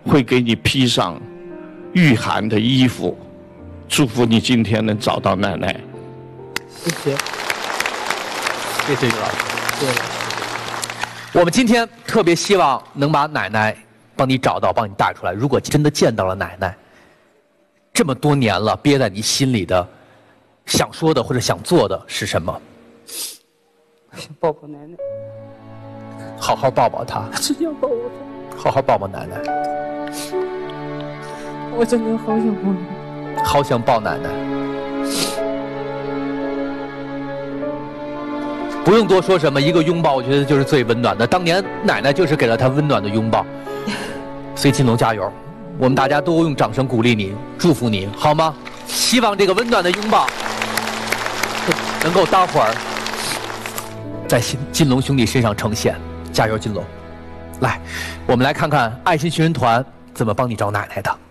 会给你披上御寒的衣服，祝福你今天能找到奶奶。 谢谢， 谢谢于老师。 谢谢。 我们今天特别希望能把奶奶帮你找到，帮你带出来。如果真的见到了奶奶，这么多年了，憋在你心里的、想说的或者想做的是什么？ 想抱抱奶奶， 好好抱抱她， 只想抱抱她。 好好抱抱奶奶， 我真的好想抱你。 好想抱奶奶。不用多说什么，一个拥抱，我觉得就是最温暖的。当年奶奶就是给了她温暖的拥抱。所以金龙加油，我们大家都用掌声鼓励你，祝福你，好吗？希望这个温暖的拥抱能够待会儿在金龙兄弟身上呈现。加油，金龙！来，我们来看看爱心寻人团怎么帮你找奶奶的。